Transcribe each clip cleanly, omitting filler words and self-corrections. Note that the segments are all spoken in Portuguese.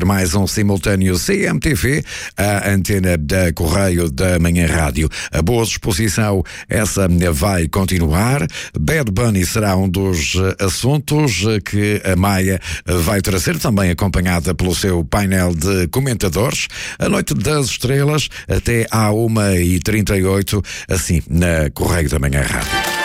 mais um simultâneo CMTV, a antena da Correio da Manhã Rádio. A boa disposição, essa vai continuar. Bad Bunny será um dos assuntos que a Maia vai trazer, também acompanhada pelo seu painel de comentadores. A Noite das Estrelas, até à 1h38, assim, na Correio da Manhã Rádio.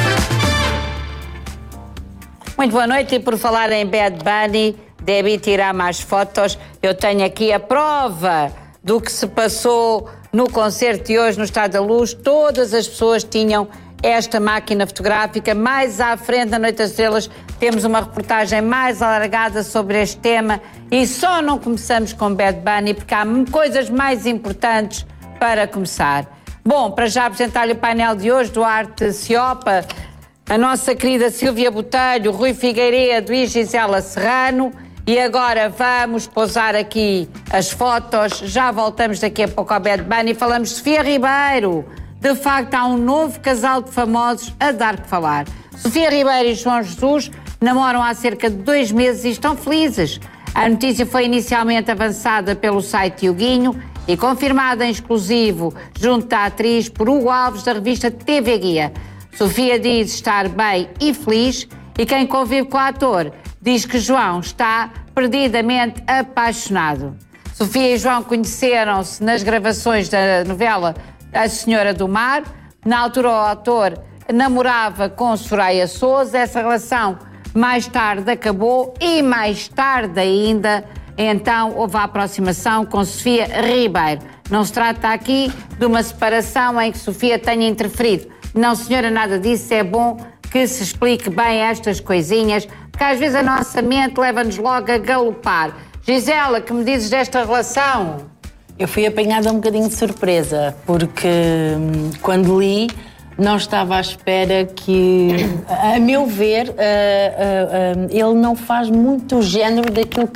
Muito boa noite, e por falar em Bad Bunny, deve tirar mais fotos. Eu tenho aqui a prova do que se passou no concerto de hoje no Estado da Luz. Todas as pessoas tinham esta máquina fotográfica. Mais à frente, na Noite das Estrelas, temos uma reportagem mais alargada sobre este tema. E só não começamos com Bad Bunny porque há coisas mais importantes para começar. Bom, para já apresentar-lhe o painel de hoje, Duarte Ciopa, a nossa querida Silvia Botelho, Rui Figueiredo e Gisela Serrano. E agora vamos pousar aqui as fotos. Já voltamos daqui a pouco ao Bad Bunny e falamos de Sofia Ribeiro. De facto, há um novo casal de famosos a dar que falar. Sofia Ribeiro e João Jesus namoram há cerca de 2 meses e estão felizes. A notícia foi inicialmente avançada pelo site Huguinho e confirmada em exclusivo junto da atriz por Hugo Alves, da revista TV Guia. Sofia diz estar bem e feliz, e quem convive com o ator diz que João está perdidamente apaixonado. Sofia e João conheceram-se nas gravações da novela A Senhora do Mar. Na altura o ator namorava com Soraya Souza. Essa relação mais tarde acabou e mais tarde ainda, então, houve a aproximação com Sofia Ribeiro. Não se trata aqui de uma separação em que Sofia tenha interferido. Não, senhora, nada disso. É bom que se explique bem estas coisinhas, porque às vezes a nossa mente leva-nos logo a galopar. Gisela, que me dizes desta relação? Eu fui apanhada um bocadinho de surpresa, porque quando li, não estava à espera que, a meu ver, ele não faz muito o género daquilo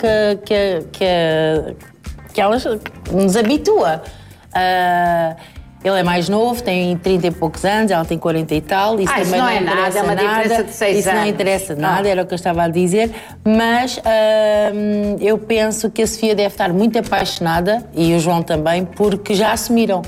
que ela nos habitua. Ele é mais novo, tem 30 e poucos anos, ela tem 40 e tal. Isso também não é nada, é uma diferença de 6 anos. Isso não interessa nada, era o que eu estava a dizer. Mas eu penso que a Sofia deve estar muito apaixonada, e o João também, porque já assumiram.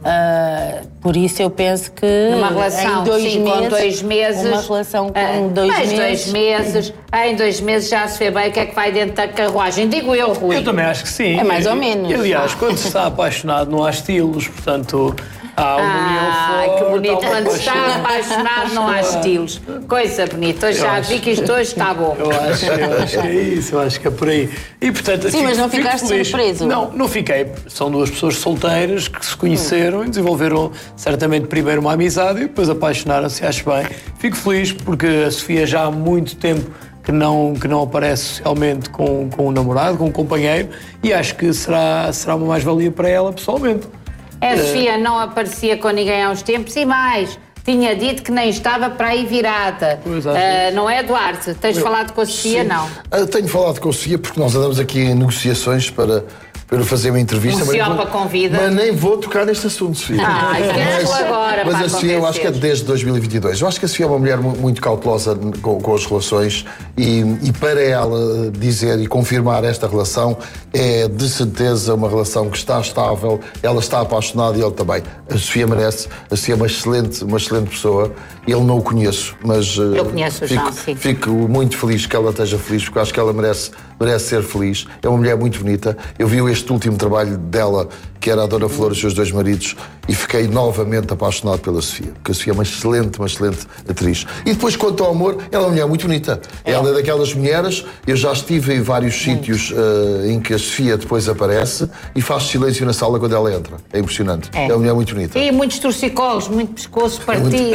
Por isso eu penso que numa relação em 2 meses, com 2 meses, uma relação com 2 meses, em 2 meses já se vê bem o que é que vai dentro da carruagem. Digo eu, Rui. Eu também acho que sim. É mais ou menos. E, aliás, quando se está apaixonado não há estilos, portanto há uma união forte. Que bonito, quando se está apaixonado não há estilos. Coisa bonita, hoje já vi que isto hoje está bom. Eu acho que é isso, eu acho que é por aí. E, portanto, sim, mas não ficaste surpreso? Não fiquei. São 2 pessoas solteiras que se conheceram e desenvolveram certamente primeiro uma amizade e depois apaixonaram-se, acho bem. Fico feliz porque a Sofia já há muito tempo que não aparece socialmente com um namorado, com um companheiro, e acho que será uma mais-valia para ela pessoalmente. A Sofia não aparecia com ninguém há uns tempos e mais. Tinha dito que nem estava para aí virada. Não é, Duarte? Tens falado com a Sofia? Sim. Não? Tenho falado com a Sofia porque nós andamos aqui em negociações para fazer uma entrevista. Mas nem vou tocar neste assunto, Sofia. Agora. Mas a Sofia, eu acho que é desde 2022. Eu acho que a Sofia é uma mulher muito cautelosa com as relações e para ela dizer e confirmar esta relação é de certeza uma relação que está estável, ela está apaixonada e ele também. A Sofia merece, a Sofia é uma excelente pessoa. Ele não o conheço, mas eu conheço o João, sim. Fico muito feliz que ela esteja feliz, porque acho que ela merece ser feliz. É uma mulher muito bonita. Eu vi este último trabalho dela, que era a Dona Flor e os seus 2 maridos, e fiquei novamente apaixonado pela Sofia, porque a Sofia é uma excelente atriz. E depois, quanto ao amor, ela é uma mulher muito bonita. Ela é daquelas mulheres, eu já estive em vários sítios em que a Sofia depois aparece e faz silêncio na sala quando ela entra. É impressionante. É uma mulher muito bonita. E muitos torcicolos, muito pescoço partido,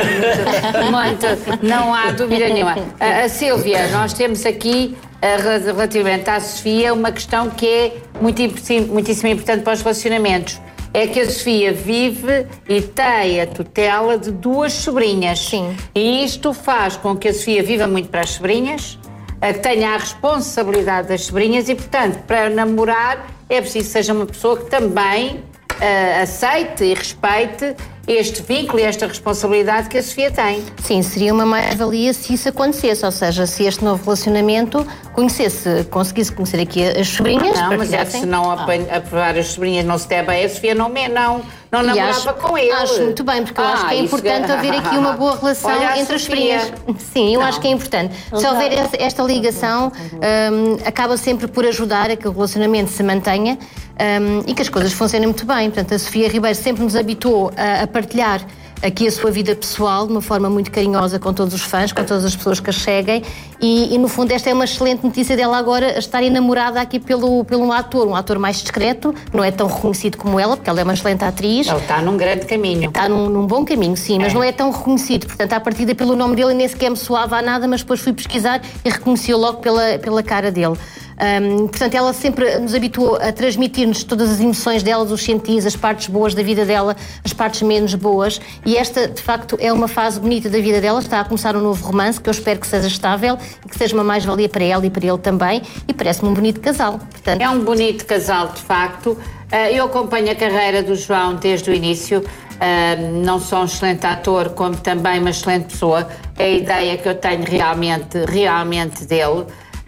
não há dúvida nenhuma. A Sílvia, nós temos aqui, relativamente à Sofia, uma questão que é muitíssimo importante para os relacionamentos. É que a Sofia vive e tem a tutela de 2 sobrinhas. Sim. E isto faz com que a Sofia viva muito para as sobrinhas, que tenha a responsabilidade das sobrinhas e, portanto, para namorar é preciso que seja uma pessoa que também aceite e respeite este vínculo e esta responsabilidade que a Sofia tem. Sim, seria uma mais-valia se isso acontecesse, ou seja, se este novo relacionamento conseguisse conhecer aqui as sobrinhas. Não, mas se não aprovar as sobrinhas não se der bem, a Sofia não namorava com ele. Acho muito bem, porque eu acho que é importante haver aqui uma boa relação entre as sobrinhas. Sim, eu acho que é importante. Se houver esta ligação, acaba sempre por ajudar a que o relacionamento se mantenha e que as coisas funcionem muito bem. Portanto, a Sofia Ribeiro sempre nos habituou a partilhar aqui a sua vida pessoal de uma forma muito carinhosa com todos os fãs, com todas as pessoas que a seguem e no fundo esta é uma excelente notícia dela agora a estar enamorada aqui pelo um ator mais discreto, não é tão reconhecido como ela, porque ela é uma excelente atriz. Ele está num grande caminho. Está num bom caminho, sim, mas não é tão reconhecido, portanto à partida pelo nome dele nem sequer me soava a nada, mas depois fui pesquisar e reconheci-o logo pela cara dele. Portanto, ela sempre nos habituou a transmitir-nos todas as emoções dela, os sentidos, as partes boas da vida dela, as partes menos boas, e esta, de facto, é uma fase bonita da vida dela. Está a começar um novo romance, que eu espero que seja estável e que seja uma mais-valia para ela e para ele também, e parece-me um bonito casal. Portanto... É um bonito casal, de facto. Eu acompanho a carreira do João desde o início. Não só um excelente ator, como também uma excelente pessoa. É a ideia que eu tenho realmente dele.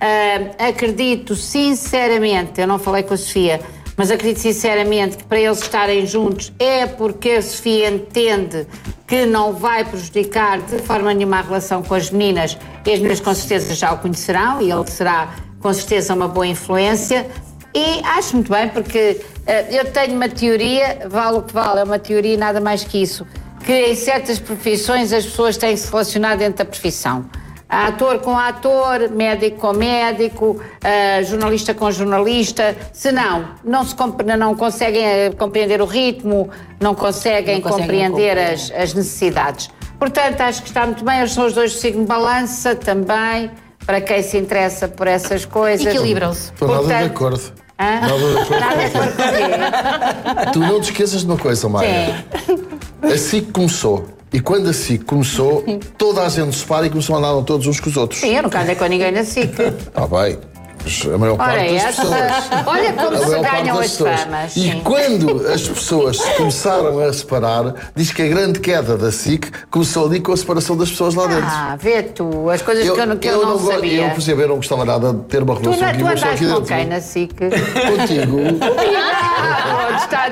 Acredito sinceramente, eu não falei com a Sofia, mas acredito sinceramente que para eles estarem juntos é porque a Sofia entende que não vai prejudicar de forma nenhuma a relação com as meninas, e as meninas com certeza já o conhecerão e ele será com certeza uma boa influência. E acho muito bem, porque eu tenho uma teoria, vale o que vale, é uma teoria e nada mais que isso, que em certas profissões as pessoas têm que se relacionar dentro da profissão. Ator com ator, médico com médico, jornalista com jornalista, senão não conseguem compreender o ritmo, não conseguem compreender as necessidades. Portanto, acho que está muito bem, eles são os dois do signo Balança também, para quem se interessa por essas coisas. Equilibram-se. Estou nada de acordo. Nada de acordo com quê? Tu não te esqueças de uma coisa, Maia. A SIC começou. E quando a SIC começou, toda a gente se para e começou a andar todos uns com os outros. Sim, eu nunca andei com ninguém na SIC. Ah, bem. A maior parte das pessoas. Olha como se ganham as famas. E quando as pessoas se começaram a separar, diz que a grande queda da SIC começou ali com a separação das pessoas lá dentro. Vê tu, as coisas que eu não sabia. Eu, por exemplo, eu não gostava nada de ter uma relação com tu andaste com quem na SIC? Contigo. Está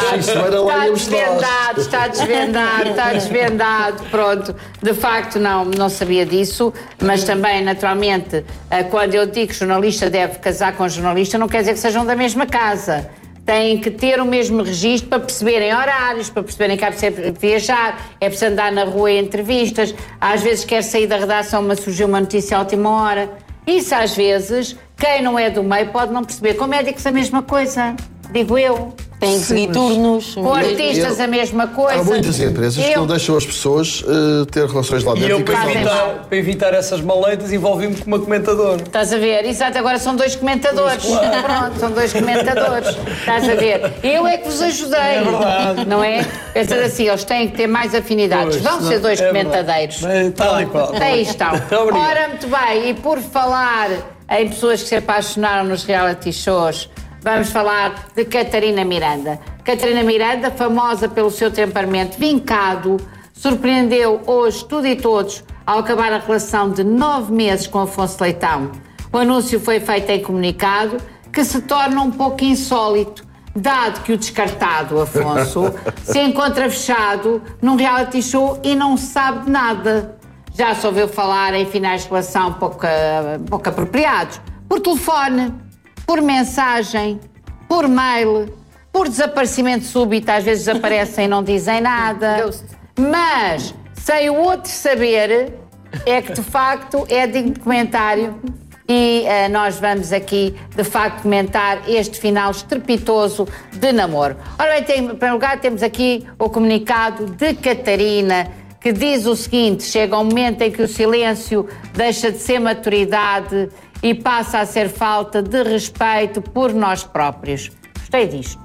desvendado. Pronto. De facto, não sabia disso, mas também, naturalmente, quando eu digo que jornalista deve casar com jornalista, não quer dizer que sejam da mesma casa. Têm que ter o mesmo registro para perceberem horários, para perceberem que é preciso viajar, é preciso andar na rua em entrevistas, às vezes quer sair da redação, mas surgiu uma notícia à última hora. Isso, às vezes, quem não é do meio pode não perceber. Com médicos a mesma coisa, digo eu. Tem que seguir turnos. Com artistas a mesma coisa. Há muitas empresas que não deixam as pessoas ter relações lá dentro. E eu, para evitar essas maletas, envolvi-me com uma comentadora. Estás a ver? Exato, agora são dois comentadores. Claro. Pronto, são dois comentadores. Estás a ver? Eu é que vos ajudei. É verdade. Não é? Pensas assim, eles têm que ter mais afinidades. Vão ser dois comentadeiros. Tal e qual. Aí estão. Ora, muito bem. E por falar em pessoas que se apaixonaram nos reality shows, vamos falar de Catarina Miranda. Catarina Miranda, famosa pelo seu temperamento vincado, surpreendeu hoje tudo e todos ao acabar a relação de 9 meses com Afonso Leitão. O anúncio foi feito em comunicado, que se torna um pouco insólito, dado que o descartado Afonso se encontra fechado num reality show e não sabe de nada. Já se ouviu falar em finais de relação pouco apropriados, por telefone, por mensagem, por mail, por desaparecimento súbito, às vezes desaparecem e não dizem nada. Mas, sem o outro saber, é que de facto é digno de comentário e nós vamos aqui de facto comentar este final estrepitoso de namoro. Ora bem, em primeiro lugar temos aqui o comunicado de Catarina, que diz o seguinte: chega um momento em que o silêncio deixa de ser maturidade e passa a ser falta de respeito por nós próprios. Gostei disto.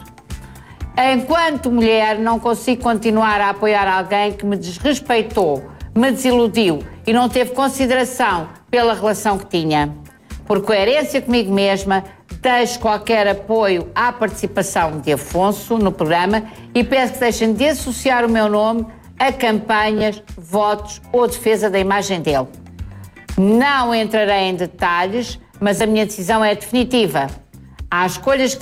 Enquanto mulher, não consigo continuar a apoiar alguém que me desrespeitou, me desiludiu e não teve consideração pela relação que tinha. Por coerência comigo mesma, deixo qualquer apoio à participação de Afonso no programa e peço que deixem de associar o meu nome a campanhas, votos ou defesa da imagem dele. Não entrarei em detalhes, mas a minha decisão é definitiva. Há escolhas que